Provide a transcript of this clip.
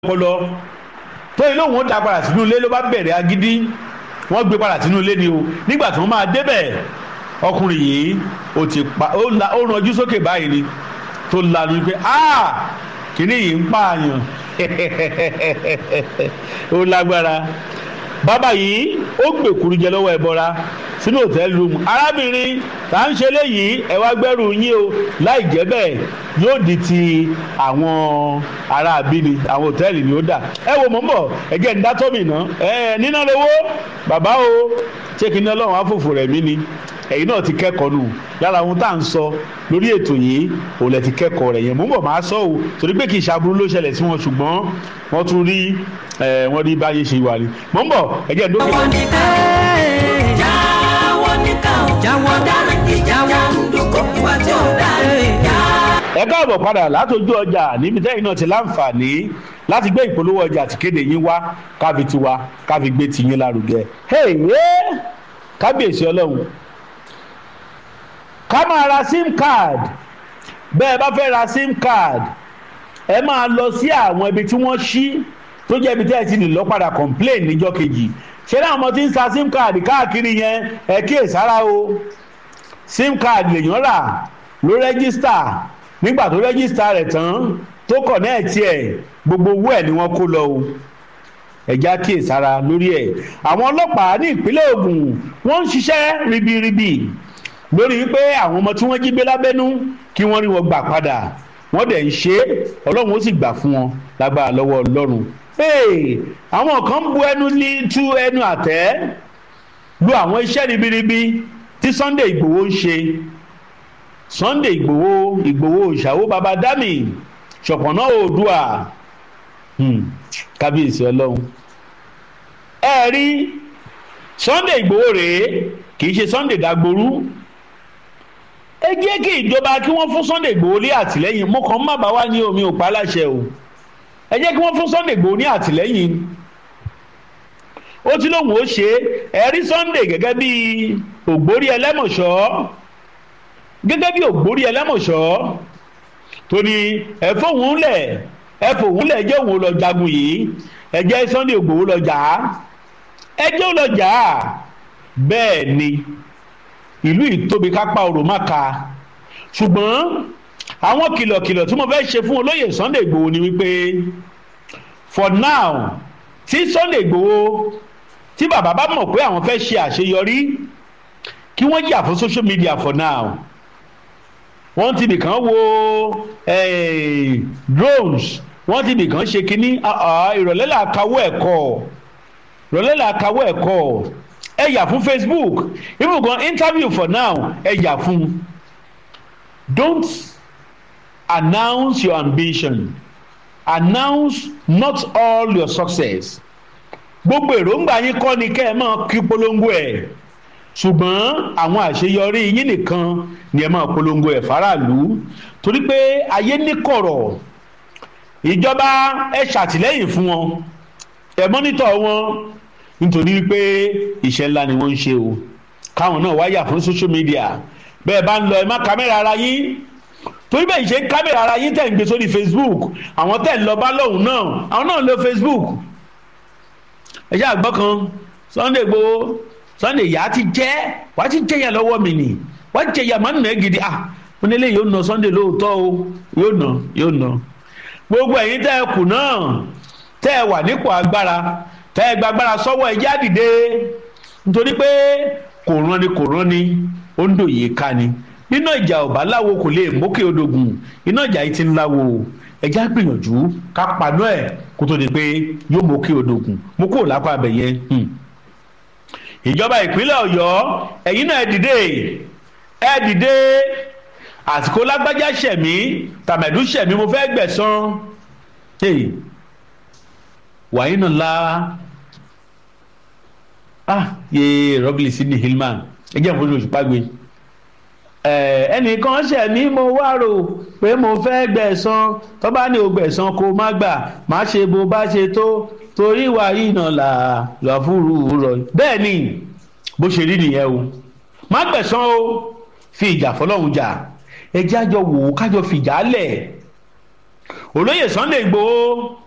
ọpọlọ tó ilé òun ó dá padà sínú ilé ló bá bẹ̀rẹ̀ agídí wọ́n gbé padà sínú ilé ni o nígbà tí wọ́n máa débẹ̀ ọkùnrin yìí ó ranjú sókè báyìí ni tó lanu pé kìnìún yìí ń pààyàn ó lágbára bàbá yìí ó gbèkúrú jẹ lọ́wọ́ ẹbọra sínú hòtẹ́ẹ̀lì rúùmù arábìnrin tá à ń ṣe léyìí ẹ wá gbẹ́rù yín o láì jẹ́ bẹ́ẹ̀ yóò di ti àwọn ará abíni àwọn hòtẹ́ẹ̀lì ni ó dà ẹ wo mọ̀ ń bọ̀ ẹ jẹ́ ń dá tómi ná níná lówó bàbá o ṣé kí ní ọlọ́run á fòfò rẹ̀ mí ni ẹ̀yin náà ti kẹ́kọ̀ọ́ nù lára ohun tá à ń sọ lórí ètò yìí òun lẹ̀ ti kẹ́kọ̀ọ́ rẹ̀ yẹn mò ń bọ̀ máa sọ o torí pé kì í ṣàbúrú ló ṣẹlẹ̀ sí wọn ṣùgbọ́n wọ́n tún rí wọ́n rí báyé ṣe wà ní mò ń bọ̀ ẹ jẹ́ ìdókè. jáwọ́ dára ìjáwọ́ ndókò ìwà tí ó dára ìyá. ẹ káàbọ̀ padà látọjú ọjà níbi tẹ́yìn náà ti láǹfààní láti gbé ìpolówó ọjà àti kéde yín wá káfi tiwa káfi gbé tiyín lárugẹ. kábíyèsí ọlọ́run ká máa ra sim card bẹ́ẹ̀ bá fẹ́ ra sim card ẹ máa lọ sí àwọn ibi tí wọ́n ṣí tó jẹ́ ibi tí ẹ ti lè lọ padà complain níjọ́ kejì ṣé láwọn ọmọ tí ń sa sim card káàkiri yẹn ẹ kíyèsára o sim card lèèyàn rà ló rẹ́gísítà nígbà tó rẹ́gísítà rẹ̀ tán tó kọ̀nẹ́ẹ̀tì ẹ̀ gbogbo owó ẹ̀ ni wọ́n kó lọ o ẹ̀já kíyèsára lórí ẹ̀ àwọn ọlọ́pàá ní ìpínlẹ̀ Ògùn wọ́n ń ṣiṣẹ́ ribiribi lórí wípé àwọn ọmọ tí wọ́n jí gbé lábẹ́nú kí wọ́n rí wọn gbà padà wọ́n dẹ̀ ń ṣe Ọlọ́run ó sì gbà fún wọn lágbára lọ́wọ́ Ọlọ́run. àwọn kan bu ẹnu ní tú ẹnu àtẹ́ lu àwọn iṣẹ́ ribiribi tí Sunday Ìgbòho ń ṣe Sunday Ìgbòho ìṣàwó baba dami ṣọ̀pọ̀nà Oòduà kábíyèsí Ọlọ́run. ẹ rí Sunday Ìgbòho rèé kì í ṣe Sunday Dagboru ẹ jẹ́ kí ìjọba kí wọ́n fún Sunday Igboho ní àtìlẹ́yìn mo kàn má bá wá ní omi ò pa láṣẹ o ẹ jẹ́ kí wọ́n fún Sunday Igboho ní àtìlẹ́yìn ó ti lóun ó ṣe ẹ rí Sunday gẹ́gẹ́ bí Ògbórí Ẹlẹ́mọ̀ṣọ́ tó ní ẹ fòun lẹ̀ jẹ́ òun lọ jagun yìí ẹ jẹ́ Sunday Igboho lọ jà á ẹ jẹ́ òun lọ jà á bẹ́ẹ̀ ni ìlú ìtóbi kápá orò má ka ṣùgbọ́n àwọn kìlọ̀kìlọ̀ tí mo fẹ́ ṣe fún olóyè Sunday Igboho ni wípé for now tí Sunday Igboho tí bàbá bá mọ̀ pé àwọn fẹ́ ṣe àṣeyọrí kí wọ́n jà fún social media for now wọ́n ti bìkan wo drones wọ́n ti bìkan ṣe kínní ìrọ̀lẹ́ là kawọ́ ẹ̀kọ́ ẹ yà fún Facebook even gan interview for now ẹ yà fún don't announce your ambition announce not all your success gbogbo èròǹgbà yín kọ́ ni kẹ́ ẹ máa kí polongo ẹ̀ ṣùgbọ́n àwọn àṣeyọrí yín nìkan ni ẹ máa polongo ẹ̀ faraàlú torí pé ayé níkọ̀rọ̀ ìjọba ẹ ṣàtìlẹ́yìn fún wọn ẹ mọ́nítọ̀ wọn nítorí pé iṣẹ́ ńlá ni wọ́n ń ṣe o káwọn náà wáyà fún social media bẹ́ẹ̀ bá ń lọ ẹ má kámẹ́rà ara yín torí bẹ́ẹ̀ ṣe kámẹ́rà ara yín tẹ̀ ń gbé sórí Facebook àwọn tẹ̀ ń lọ bá lọ́hùn náà àwọn náà ń lo Facebook ẹ ṣe àgbọ̀ kan Sunday Igboho Sunday ìyá ti jẹ́ wàá ti jẹ́ yà lọ́wọ́ mi nì wàá jẹ́ yà máa ń nà ẹ́ gidi mo ní eléyìí yóò nà Sunday lóòótọ́ o yóò nà gbogbo ẹ̀yin tẹ́ ẹ kù náà tẹ́ ẹ wà nípò agbára tẹ́ ẹ gbàgbára sọ́wọ́ ẹ já dìde nítorí pé kò rán ni ó ń dòye ká ni nínú ìjà ọ̀bá láwo kò lè mókè odògùn iná ìjà yìí ti ń láwo ẹ já gbìyànjú ká paná ẹ̀ kó tó di pé yóò mókè odògùn mú kó lápá abẹ yẹn. ìjọba ìpínlẹ̀ Ọ̀yọ́ ẹ̀yin náà ẹ dìde àsìkò lágbájá ṣẹ̀mí tàmẹ̀dú ṣẹ̀mí mo fẹ́ gbẹ̀san wàyí náà la rọ́bìlì Sidney Hillman ẹjẹ́ ìfọ́nù òṣùpá gbé ẹnìkan ṣẹ̀ ní mo wá rò pé mo fẹ́ gbẹ̀san tó bá ní o gbẹ̀san kó má gbà má ṣe bó bá ṣe tó torí wàyí náà là lọ́fúrú rọ̀ bẹ́ẹ̀ ni bó ṣe rí nìyẹn o má gbẹ̀san o fi ìjà fọlọ́run jà ẹjẹ́ àjọ wò ó kájọ fìjà lẹ̀ olóyè Sunday Igboho